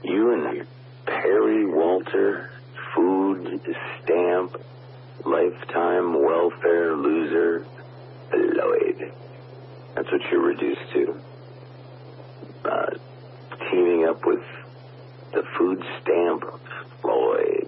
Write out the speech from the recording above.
You and Perry Walter, food stamp, lifetime welfare loser, Lloyd. That's what you're reduced to. Teaming up with the food stamp Floyd.